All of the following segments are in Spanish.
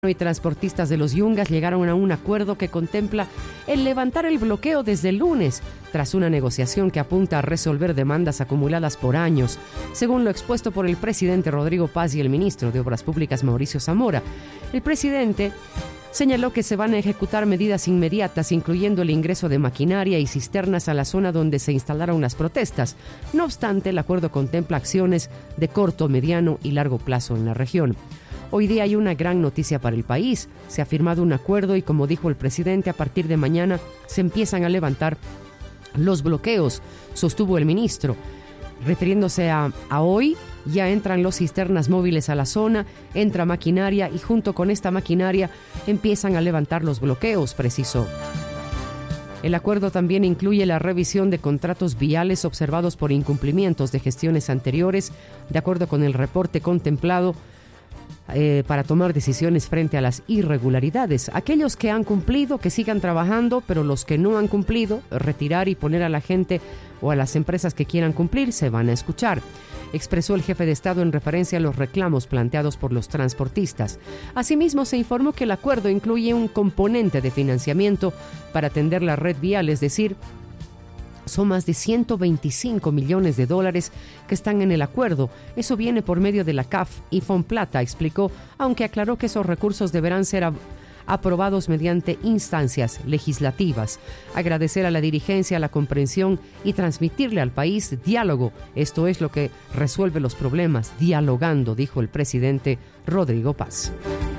y transportistas de los Yungas llegaron a un acuerdo que contempla el levantar el bloqueo desde el lunes, tras una negociación que apunta a resolver demandas acumuladas por años, según lo expuesto por el presidente Rodrigo Paz y el ministro de Obras Públicas Mauricio Zamora. El presidente señaló que se van a ejecutar medidas inmediatas, incluyendo el ingreso de maquinaria y cisternas a la zona donde se instalaron las protestas. No obstante, el acuerdo contempla acciones de corto, mediano y largo plazo en la región. Hoy día hay una gran noticia para el país. Se ha firmado un acuerdo y, como dijo el presidente, a partir de mañana se empiezan a levantar los bloqueos, sostuvo el ministro. Refiriéndose a hoy, ya entran los cisternas móviles a la zona, entra maquinaria y junto con esta maquinaria empiezan a levantar los bloqueos, precisó. El acuerdo también incluye la revisión de contratos viales observados por incumplimientos de gestiones anteriores, de acuerdo con el reporte contemplado, para tomar decisiones frente a las irregularidades. Aquellos que han cumplido, que sigan trabajando, pero los que no han cumplido, retirar y poner a la gente o a las empresas que quieran cumplir, se van a escuchar, expresó el jefe de Estado en referencia a los reclamos planteados por los transportistas. Asimismo, se informó que el acuerdo incluye un componente de financiamiento para atender la red vial, es decir, son más de 125 millones de dólares que están en el acuerdo. Eso viene por medio de la CAF y Fonplata, explicó, aunque aclaró que esos recursos deberán ser aprobados mediante instancias legislativas. Agradecer a la dirigencia la comprensión y transmitirle al país diálogo. Esto es lo que resuelve los problemas, dialogando, dijo el presidente Rodrigo Paz.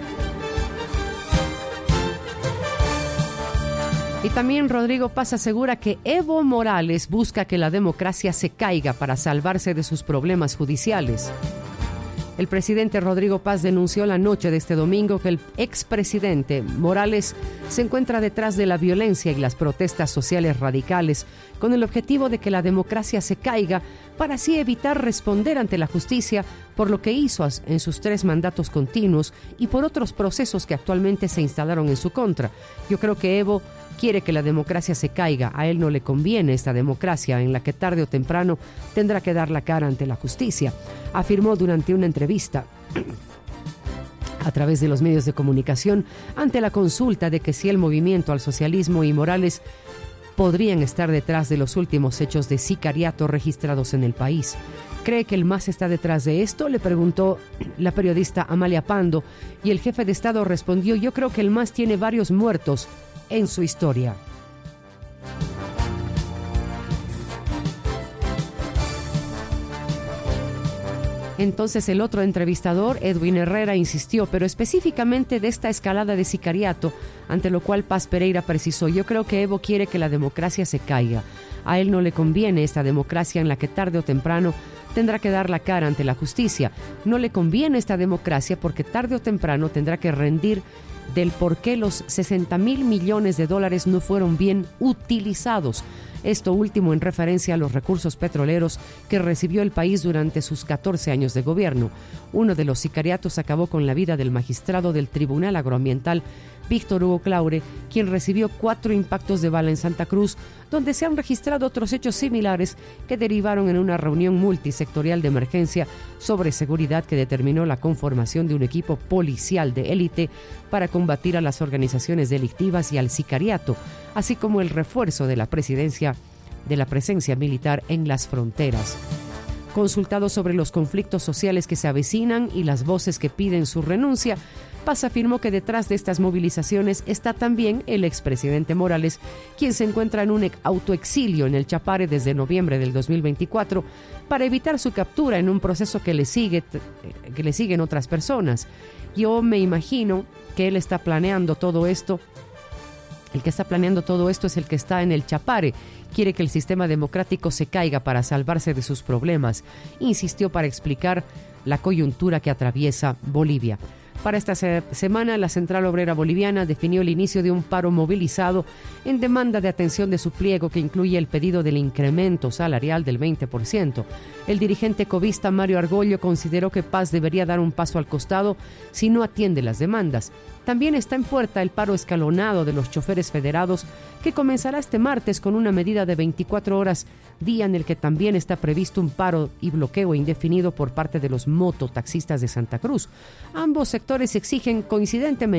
Y también Rodrigo Paz asegura que Evo Morales busca que la democracia se caiga para salvarse de sus problemas judiciales. El presidente Rodrigo Paz denunció la noche de este domingo que el expresidente Morales se encuentra detrás de la violencia y las protestas sociales radicales con el objetivo de que la democracia se caiga para así evitar responder ante la justicia por lo que hizo en sus 3 mandatos continuos y por otros procesos que actualmente se instalaron en su contra. Yo creo que Evo quiere que la democracia se caiga. A él no le conviene esta democracia en la que tarde o temprano tendrá que dar la cara ante la justicia, afirmó durante una entrevista a través de los medios de comunicación ante la consulta de que si el movimiento al socialismo y Morales podrían estar detrás de los últimos hechos de sicariato registrados en el país. ¿Cree que el MAS está detrás de esto?, le preguntó la periodista Amalia Pando, y el jefe de Estado respondió: yo creo que el MAS tiene varios muertos en su historia. Entonces el otro entrevistador, Edwin Herrera, insistió, pero específicamente de esta escalada de sicariato, ante lo cual Paz Pereira precisó: yo creo que Evo quiere que la democracia se caiga. A él no le conviene esta democracia en la que tarde o temprano tendrá que dar la cara ante la justicia. No le conviene esta democracia porque tarde o temprano tendrá que rendir del por qué los 60,000 millones de dólares no fueron bien utilizados. Esto último en referencia a los recursos petroleros que recibió el país durante sus 14 años de gobierno. Uno de los sicariatos acabó con la vida del magistrado del Tribunal Agroambiental, Víctor Hugo Claure, quien recibió 4 impactos de bala en Santa Cruz, donde se han registrado otros hechos similares que derivaron en una reunión multisectorial de emergencia sobre seguridad que determinó la conformación de un equipo policial de élite para combatir a las organizaciones delictivas y al sicariato, así como el refuerzo de la presencia militar en las fronteras. Consultado sobre los conflictos sociales que se avecinan y las voces que piden su renuncia, Paz afirmó que detrás de estas movilizaciones está también el expresidente Morales, quien se encuentra en un autoexilio en el Chapare desde noviembre del 2024 para evitar su captura en un proceso que le siguen otras personas. Yo me imagino que él está planeando todo esto. El que está planeando todo esto es el que está en el Chapare. Quiere que el sistema democrático se caiga para salvarse de sus problemas, insistió para explicar la coyuntura que atraviesa Bolivia. Para esta semana, la Central Obrera Boliviana definió el inicio de un paro movilizado en demanda de atención de su pliego que incluye el pedido del incremento salarial del 20%. El dirigente covista Mario Argollo consideró que Paz debería dar un paso al costado si no atiende las demandas. También está en puerta el paro escalonado de los choferes federados, que comenzará este martes con una medida de 24 horas, día en el que también está previsto un paro y bloqueo indefinido por parte de los mototaxistas de Santa Cruz. Ambos sectores exigen coincidentemente